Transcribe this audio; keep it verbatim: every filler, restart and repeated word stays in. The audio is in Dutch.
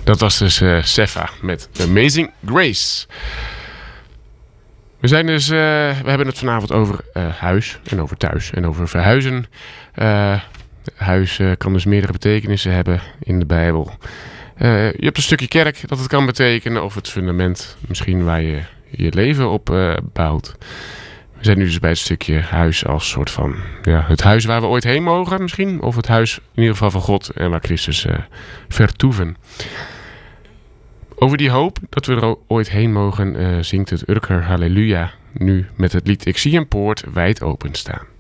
Dat was dus uh, Sefa met Amazing Grace. We zijn dus, uh, we hebben het vanavond over uh, huis en over thuis en over verhuizen. Uh, huis uh, kan dus meerdere betekenissen hebben in de Bijbel. Uh, je hebt een stukje kerk dat het kan betekenen, of het fundament misschien waar je je leven op uh, bouwt. We zijn nu dus bij het stukje huis als soort van ja, het huis waar we ooit heen mogen misschien. Of het huis in ieder geval van God en waar Christus uh, vertoeven. Over die hoop dat we er ooit heen mogen uh, zingt het Urker Halleluja nu met het lied Ik zie een poort wijd open staan.